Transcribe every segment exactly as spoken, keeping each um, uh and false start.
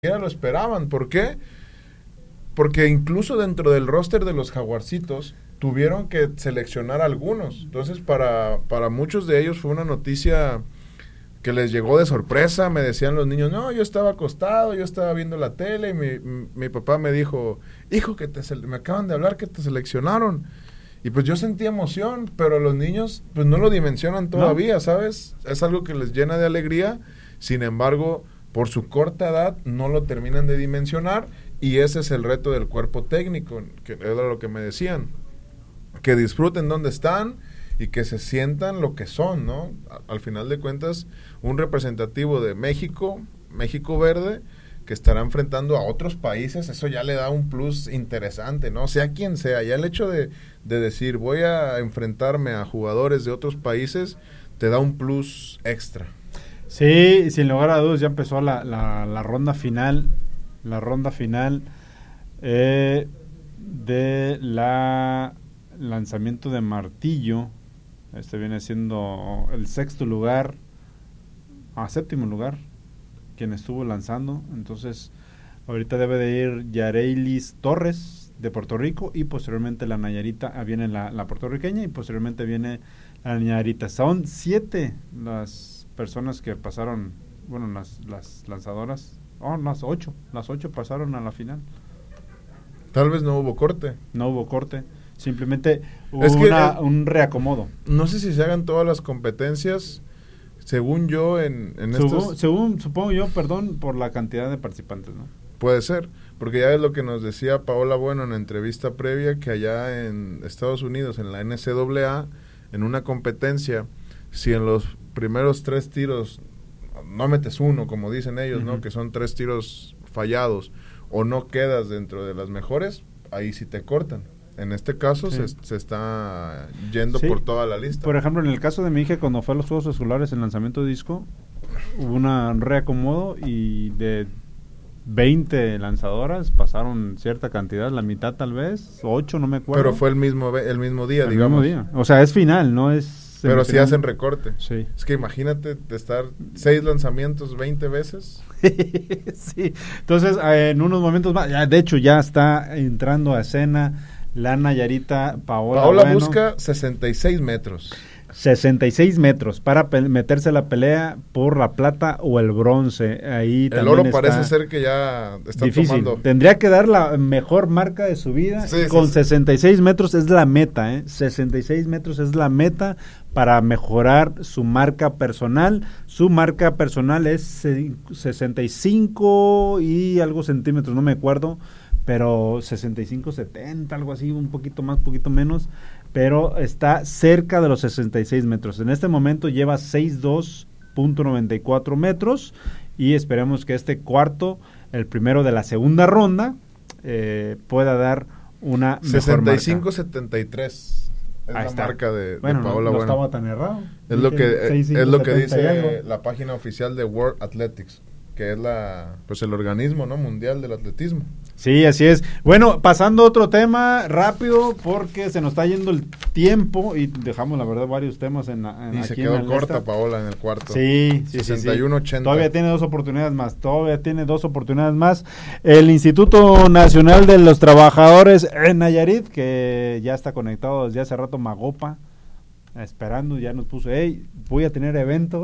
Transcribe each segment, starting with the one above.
siquiera lo esperaban. ¿Por qué? Porque incluso dentro del roster de los Jaguarcitos tuvieron que seleccionar algunos. Entonces, para, para muchos de ellos fue una noticia que les llegó de sorpresa. Me decían los niños, no, yo estaba acostado, yo estaba viendo la tele y mi, mi, mi papá me dijo, hijo, que te me acaban de hablar que te seleccionaron. Y pues yo sentí emoción, pero los niños pues no lo dimensionan todavía, ¿no? ¿Sabes? Es algo que les llena de alegría. Sin embargo, por su corta edad no lo terminan de dimensionar, y ese es el reto del cuerpo técnico, que era lo que me decían, que disfruten donde están y que se sientan lo que son, ¿no? Al final de cuentas, un representativo de México, México Verde, que estará enfrentando a otros países, eso ya le da un plus interesante, ¿no? Sea quien sea, ya el hecho de, de decir voy a enfrentarme a jugadores de otros países, te da un plus extra. Sí, sin lugar a dudas, ya empezó la, la, la ronda final, la ronda final eh, de la lanzamiento de martillo. Este viene siendo el sexto lugar, a séptimo lugar, quien estuvo lanzando. Entonces, ahorita debe de ir Yareilis Torres de Puerto Rico, y posteriormente la Nayarita, viene la, la puertorriqueña, y posteriormente viene la Nayarita. Son siete las personas que pasaron, bueno, las, las lanzadoras, oh, las ocho, las ocho pasaron a la final. Tal vez no hubo corte. No hubo corte, simplemente hubo es que, una, eh, un reacomodo. No sé si se hagan todas las competencias, según yo, en, en según, estos... según, supongo yo, perdón, por la cantidad de participantes, ¿no? Puede ser, porque ya es lo que nos decía Paola Bueno en la entrevista previa, que allá en Estados Unidos, en la N C A A, en una competencia, si en los primeros tres tiros no metes uno, como dicen ellos, uh-huh. ¿no? Que son tres tiros fallados, o no quedas dentro de las mejores, ahí sí te cortan. En este caso sí. se, se está yendo sí. por toda la lista. Por ejemplo, en el caso de mi hija, cuando fue a los Juegos Escolares en lanzamiento de disco, hubo un reacomodo y de veinte lanzadoras pasaron cierta cantidad, la mitad tal vez, ocho, no me acuerdo. Pero fue el mismo el mismo día, el digamos. Mismo día. O sea, es final, no es... Pero si sí hacen recorte. Sí. Es que imagínate de estar seis lanzamientos veinte veces. Sí. Entonces, eh, en unos momentos más, ya, de hecho ya está entrando a escena la Nayarita Paola. Paola bueno, busca sesenta y seis metros. sesenta y seis metros para pe- meterse a la pelea por la plata o el bronce. Ahí el oro parece ser que ya está difícil. Tomando. Tendría que dar la mejor marca de su vida. Sí, con sí, sesenta y seis sí. metros es la meta, ¿eh? sesenta y seis metros es la meta para mejorar su marca personal. Su marca personal es sesenta y cinco y algo centímetros, no me acuerdo, pero sesenta y cinco, setenta, algo así, un poquito más, poquito menos, pero está cerca de los sesenta y seis metros. En este momento lleva sesenta y dos punto noventa y cuatro metros, y esperemos que este cuarto, el primero de la segunda ronda, eh, pueda dar una mejor sesenta y cinco setenta y tres es Ahí la está. marca de, bueno, de Paola no, no Bueno. estaba tan errado. Es lo que, seis, cinco, es lo que setenta dice la página oficial de World Athletics, que es la pues el organismo, ¿no?, mundial del atletismo. Sí, así es. Bueno, pasando a otro tema rápido, porque se nos está yendo el tiempo y dejamos, la verdad, varios temas en, en y aquí se quedó en corta lista. Paola en el cuarto. Sí, sí, sesenta y uno ochenta. Sí, sí. Todavía tiene dos oportunidades más, todavía tiene dos oportunidades más. El Instituto Nacional de los Trabajadores en Nayarit, que ya está conectado desde hace rato, Magopa, esperando, ya nos puso, hey, voy a tener evento.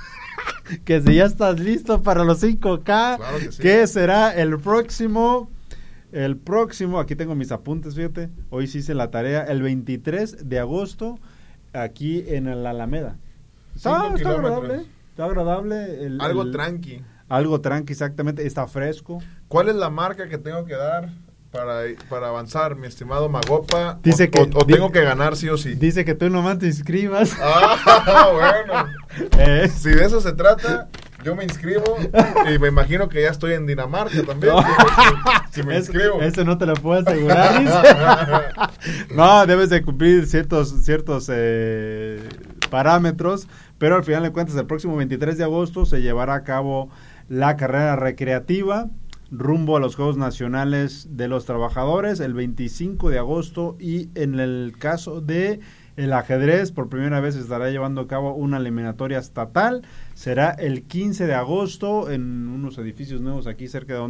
Que si ya estás listo para los cinco K, claro que, sí. que será el próximo, el próximo, aquí tengo mis apuntes, fíjate, hoy sí hice la tarea, el veintitrés de agosto, aquí en la Alameda. Está, está agradable, está agradable. El, algo el, tranqui. Algo tranqui, exactamente, está fresco. ¿Cuál es la marca que tengo que dar para, para avanzar, mi estimado Magopa? Dice o, que, o, o di, tengo que ganar sí o sí. Dice que tú nomás te inscribas. Ah, bueno. Eh. Si de eso se trata, yo me inscribo y me imagino que ya estoy en Dinamarca también. No. Si, si me eso, inscribo. Eso no te lo puedo asegurar. No, debes de cumplir ciertos, ciertos eh, parámetros, pero al final de cuentas el próximo veintitrés de agosto se llevará a cabo la carrera recreativa rumbo a los Juegos Nacionales de los Trabajadores el veinticinco de agosto, y en el caso de El ajedrez por primera vez estará llevando a cabo una eliminatoria estatal. Será el quince de agosto en unos edificios nuevos aquí cerca de donde